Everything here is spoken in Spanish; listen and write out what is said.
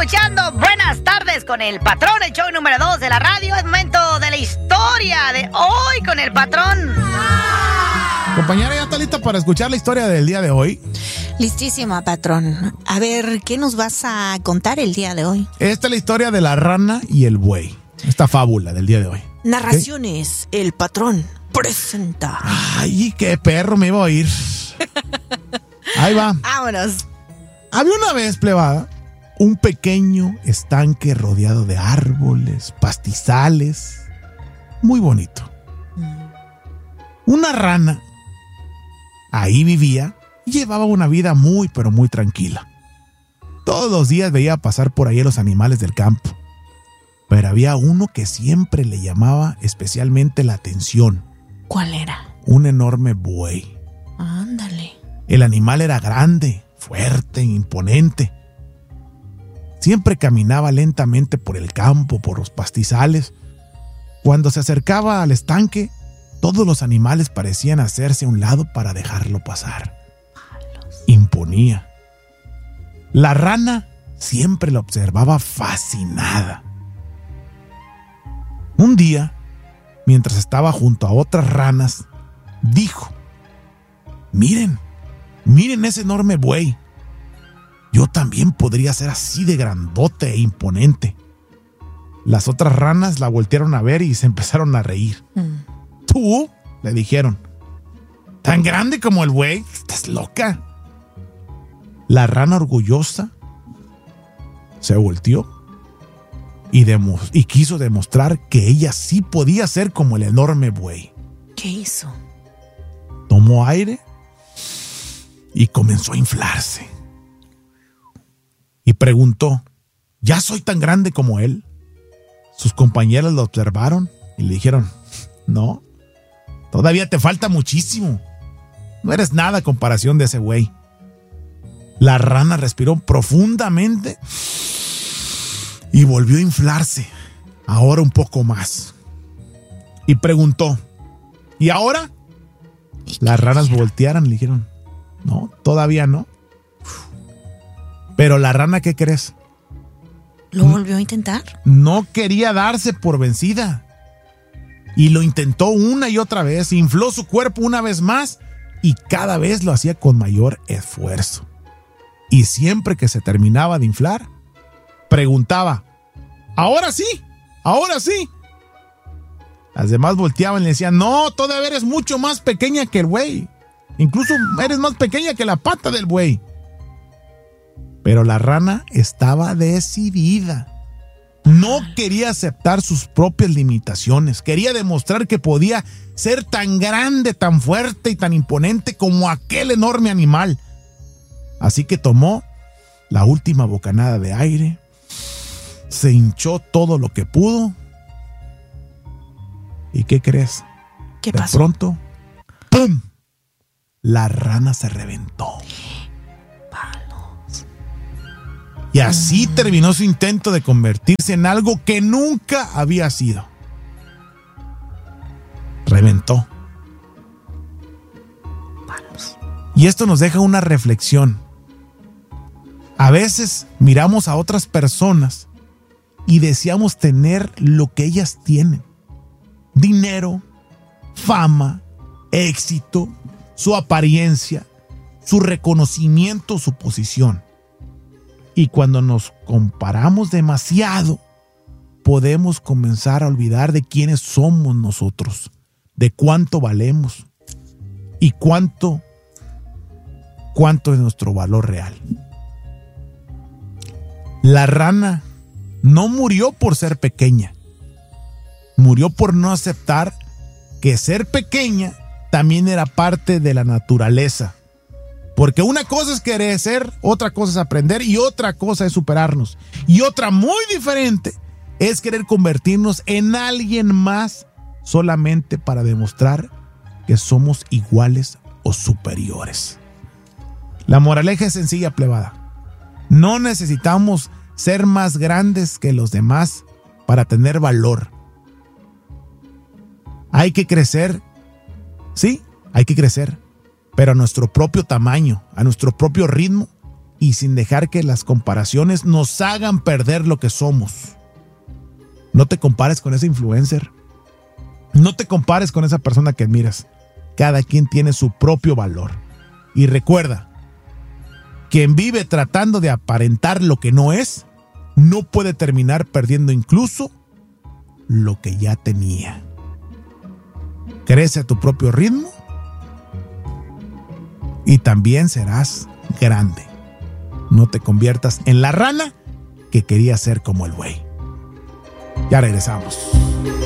escuchando Buenas Tardes con el Patrón, el show número 2 de la radio. Es momento de la historia de hoy con el Patrón. Compañera, ¿ya está lista para escuchar la historia del día de hoy? Listísima, Patrón. A ver, ¿qué nos vas a contar el día de hoy? Esta es la historia de la rana y el buey. Esta fábula del día de hoy. Narraciones, ¿okay? El Patrón presenta. Ay, qué perro me iba a oír. Ahí va. Vámonos. Había una vez, plebada, un pequeño estanque rodeado de árboles, pastizales. Muy bonito. Una rana ahí vivía y llevaba una vida muy, pero muy tranquila. Todos los días veía pasar por ahí a los animales del campo. Pero había uno que siempre le llamaba especialmente la atención. ¿Cuál era? Un enorme buey. Ándale. El animal era grande, fuerte, imponente. Siempre caminaba lentamente por el campo, por los pastizales. Cuando se acercaba al estanque, todos los animales parecían hacerse a un lado para dejarlo pasar. Imponía. La rana siempre lo observaba fascinada. Un día, mientras estaba junto a otras ranas, dijo: Miren ese enorme buey. Yo también podría ser así de grandote e imponente. Las otras ranas la voltearon a ver y se empezaron a reír. ¿Tú? Le dijeron. ¿Tan grande como el buey? ¿Estás loca? La rana orgullosa se volteó y quiso demostrar que ella sí podía ser como el enorme buey. ¿Qué hizo? Tomó aire y comenzó a inflarse. Y preguntó: ¿ya soy tan grande como él? Sus compañeras lo observaron y le dijeron: no, todavía te falta muchísimo. No eres nada a comparación de ese güey. La rana respiró profundamente y volvió a inflarse, ahora un poco más. Y preguntó: ¿y ahora? Las ranas voltearon y le dijeron: no, todavía no. Pero la rana, ¿qué crees? ¿Lo volvió a intentar? No quería darse por vencida. Y lo intentó una y otra vez, infló su cuerpo una vez más y cada vez lo hacía con mayor esfuerzo. Y siempre que se terminaba de inflar, preguntaba: ¿ahora sí? ¿Ahora sí? Las demás volteaban y le decían: no, todavía eres mucho más pequeña que el buey. Incluso eres más pequeña que la pata del buey. Pero la rana estaba decidida. No quería aceptar sus propias limitaciones. Quería demostrar que podía ser tan grande, tan fuerte y tan imponente como aquel enorme animal. Así que tomó la última bocanada de aire, se hinchó todo lo que pudo. ¿Y qué crees? ¿Qué pasó? De pronto, ¡pum!, la rana se reventó. Y así terminó su intento de convertirse en algo que nunca había sido. Reventó. Y esto nos deja una reflexión. A veces miramos a otras personas y deseamos tener lo que ellas tienen. Dinero, fama, éxito, su apariencia, su reconocimiento, su posición. Y cuando nos comparamos demasiado, podemos comenzar a olvidar de quiénes somos nosotros, de cuánto valemos y cuánto es nuestro valor real. La rana no murió por ser pequeña, murió por no aceptar que ser pequeña también era parte de la naturaleza. Porque una cosa es querer ser, otra cosa es aprender y otra cosa es superarnos. Y otra muy diferente es querer convertirnos en alguien más solamente para demostrar que somos iguales o superiores. La moraleja es sencilla, plebada. No necesitamos ser más grandes que los demás para tener valor. Hay que crecer, sí, hay que crecer, pero a nuestro propio tamaño, a nuestro propio ritmo y sin dejar que las comparaciones nos hagan perder lo que somos. No te compares con ese influencer. No te compares con esa persona que admiras. Cada quien tiene su propio valor. Y recuerda, quien vive tratando de aparentar lo que no es, no puede terminar perdiendo incluso lo que ya tenía. Crece a tu propio ritmo y también serás grande. No te conviertas en la rana que quería ser como el buey. Ya regresamos.